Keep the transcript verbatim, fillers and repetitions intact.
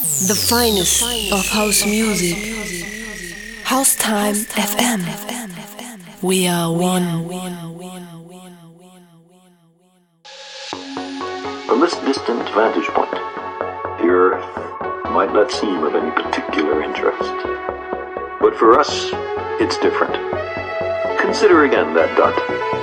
The finest of house music. House Time F M. We are one. From this distant vantage point, the Earth might not seem of any particular interest. But for us, it's different. Consider again that dot.